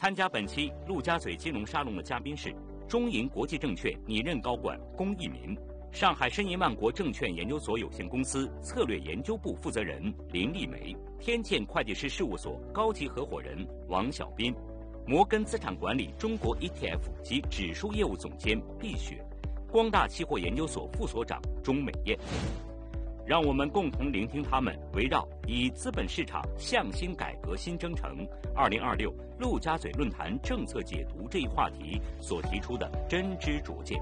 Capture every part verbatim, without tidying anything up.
参加本期陆家嘴金融沙龙的嘉宾是中银国际证券拟任高管龚一民，上海申银万国证券研究所有限公司策略研究部负责人林丽梅，天健会计师事务所高级合伙人王小斌，摩根资产管理中国 E T F 及指数业务总监毕雪，光大期货研究所副所长钟美艳。让我们共同聆听他们围绕以资本市场向新改革新征程二零二六陆家嘴论坛政策解读这一话题所提出的真知灼见。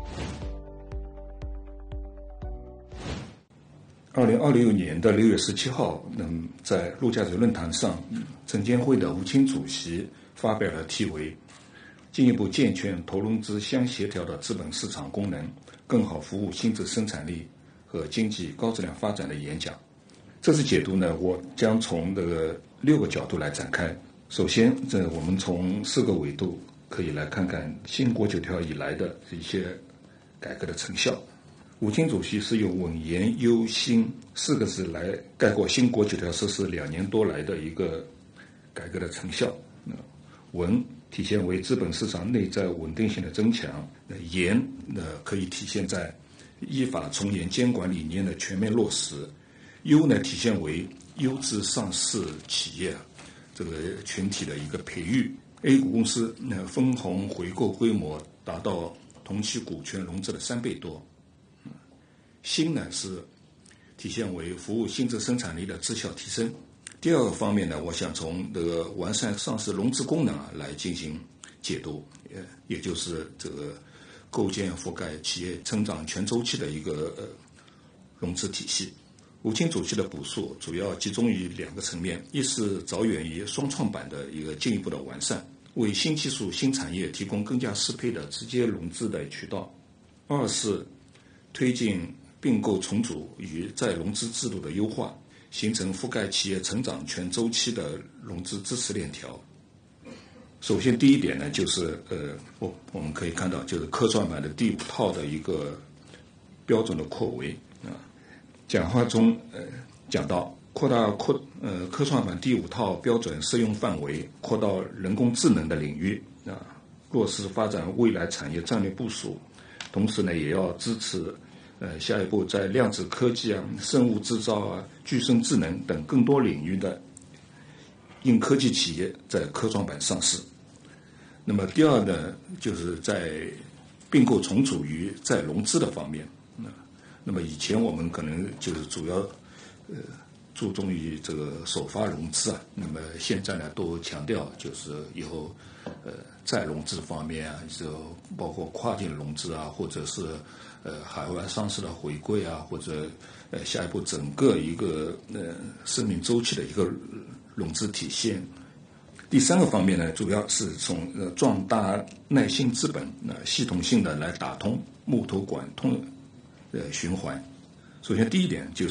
二零二六年的六月十七号，嗯，在陆家嘴论坛上，证监会的吴清主席发表了题为“进一步健全投融资相协调的资本市场功能，更好服务新质生产力和经济高质量发展”的演讲。这次解读呢，我将从这个六个角度来展开。首先，这我们从四个维度可以来看看新国九条以来的一些改革的成效。吴清主席是用稳言优新四个字来概括新国九条实施两年多来的一个改革的成效。稳体现为资本市场内在稳定性的增强，严呢可以体现在依法从严监管理念的全面落实，优呢体现为优质上市企业这个群体的一个培育。A 股公司呢分红回购规模达到同期股权融资的三倍多。新呢是体现为服务新质生产力的质效提升。第二个方面呢，我想从这个完善上市融资功能啊来进行解读，也也就是这个构建覆盖企业成长全周期的一个呃融资体系。吴清主席的补述主要集中于两个层面，一是着眼于双创板的一个进一步的完善，为新技术新产业提供更加适配的直接融资的渠道；二是推进并购重组与再融资制度的优化，形成覆盖企业成长全周期的融资支持链条。首先第一点呢，就是呃，我我们可以看到，就是科创板的第五套的一个标准的扩围啊。讲话中呃讲到扩大扩呃科创板第五套标准适用范围，扩到人工智能的领域啊，落实发展未来产业战略部署，同时呢，也要支持呃下一步在量子科技啊、生物制造啊、具身智能等更多领域的硬科技企业在科创板上市。那么第二呢，就是在并购重组与再融资的方面。那么以前我们可能就是主要呃注重于这个首发融资啊，那么现在呢都强调就是以后呃再融资方面啊，就包括跨境融资啊，或者是呃海外上市的回归啊，或者呃下一步整个一个呃生命周期的一个融资体现。第三个方面呢，主要是从呃壮大耐性资本，那、呃、系统性的来打通木头管通呃循环。首先第一点就是